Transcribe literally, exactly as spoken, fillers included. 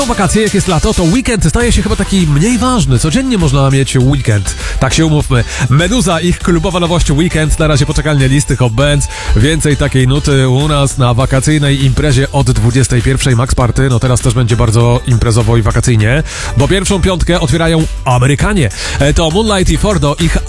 Wakacje, jak jest lato, to weekend staje się chyba taki mniej ważny. Codziennie można mieć weekend. Tak się umówmy. Meduza, ich klubowa nowość Weekend. Na razie poczekalnie listy Hot Bands. Więcej takiej nuty u nas na wakacyjnej imprezie od dwudziestej pierwszej Max Party. No teraz też będzie bardzo imprezowo i wakacyjnie, bo pierwszą piątkę otwierają Amerykanie. To Moonlight i Fordo, ich